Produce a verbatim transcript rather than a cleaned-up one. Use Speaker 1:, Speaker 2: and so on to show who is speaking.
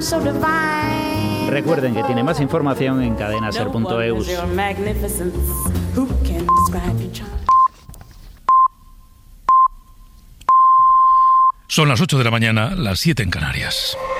Speaker 1: Recuerden que tiene más información en cadena ser punto eus.
Speaker 2: Son las ocho de la mañana, las siete en Canarias.